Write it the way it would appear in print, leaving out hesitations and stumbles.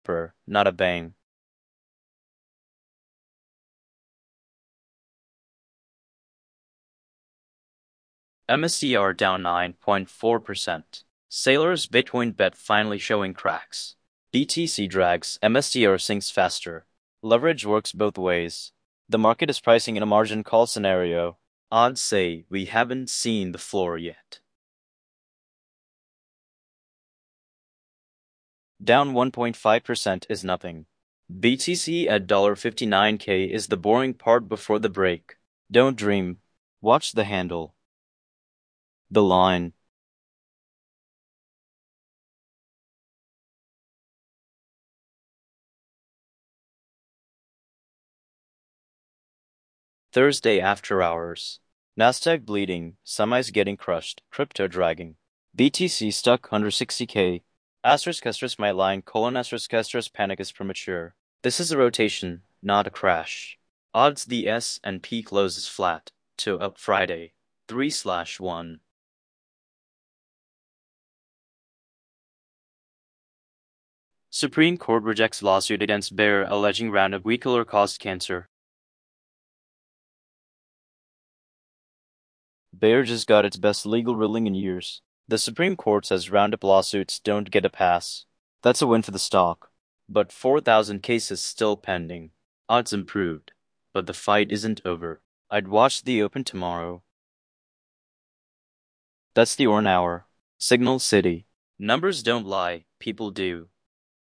not a bang. MSCI down 9.4%. Sailors Bitcoin bet finally showing cracks. BTC drags, MSCI sinks faster. Leverage works both ways. The market is pricing in a margin call scenario. Odds say we haven't seen the floor yet. Down 1.5% is nothing. BTC at $59K is the boring part before the break. Don't dream. Watch the handle. The line. Thursday after hours. Nasdaq bleeding, semis getting crushed, crypto dragging. BTC stuck under 60K. ** my line, ** panic is premature. This is a rotation, not a crash. Odds the S&P closes flat, to up Friday, 3/1. Supreme Court rejects lawsuit against Bayer alleging Roundup weed killer caused cancer. Bayer just got its best legal ruling in years. The Supreme Court says Roundup lawsuits don't get a pass. That's a win for the stock. But 4,000 cases still pending. Odds improved. But the fight isn't over. I'd watch the open tomorrow. That's the Orn Hour. Signal City. Numbers don't lie, people do.